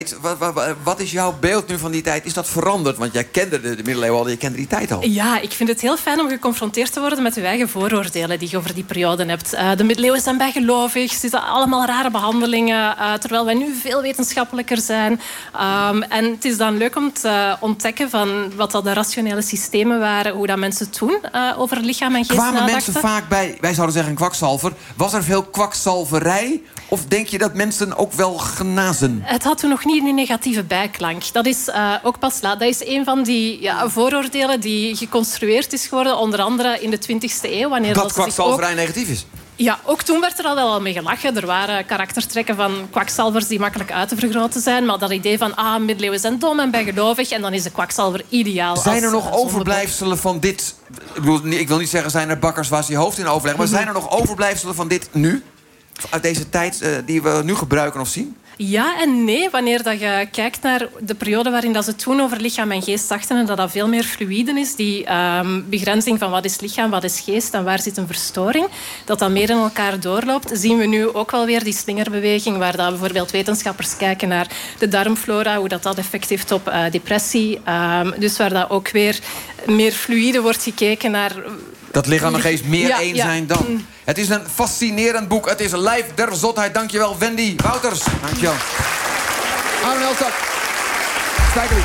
Wat is jouw beeld nu van die tijd? Is dat veranderd? Want jij kende de middeleeuwen al, je kende die tijd al. Ja, ik vind het heel fijn om geconfronteerd te worden met je eigen vooroordelen die je over die periode hebt. De middeleeuwen zijn bijgelovig, zitten allemaal rare behandelingen, terwijl wij nu veel wetenschappelijker zijn. En het is dan leuk om te ontdekken van wat dat de rationele systemen waren, hoe dat mensen toen over lichaam en geest Kwamen nadachten. mensen vaak bij, wij zouden zeggen een kwakzalver. Was er veel kwakzalverij? Of denk je dat mensen ook wel genazen? Het had toen nog niet een negatieve bijklank. Dat is ook pas laat. Dat is een van die vooroordelen die geconstrueerd is geworden, onder andere in de 20e eeuw. Wanneer Dat kwakzalverij negatief is? Ja, ook toen werd er al wel mee gelachen. Er waren karaktertrekken van kwakzalvers die makkelijk uit te vergroten zijn. Maar dat idee van, middeleeuwen zijn dom en bijgelovig en dan is de kwakzalver ideaal. Zijn er nog overblijfselen van dit? Ik wil niet zeggen, zijn er bakkers waar ze je hoofd in overleggen. Maar zijn er nog overblijfselen van dit nu? Uit deze tijd die we nu gebruiken of zien? Ja en nee. Wanneer dat je kijkt naar de periode waarin dat ze toen over lichaam en geest dachten en dat veel meer fluïde is, die begrenzing van wat is lichaam, wat is geest en waar zit een verstoring, dat meer in elkaar doorloopt, zien we nu ook wel weer die slingerbeweging, waar dat bijvoorbeeld wetenschappers kijken naar de darmflora, hoe dat effect heeft op depressie. Dus waar dat ook weer meer fluïde wordt gekeken naar... Dat lichaam en geest meer één zijn dan. Het is een fascinerend boek. Het is Lijf der Zotheid. Dankjewel, Wendy Wouters. Dankjewel. Aaron Elstak. Stijgerlie.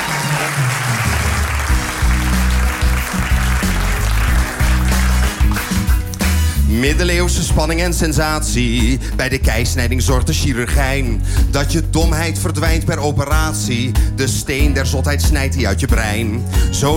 Middeleeuwse spanning en sensatie. Bij de keisnijding zorgt de chirurgijn dat je domheid verdwijnt per operatie. De steen der zotheid snijdt hij uit je brein. Zo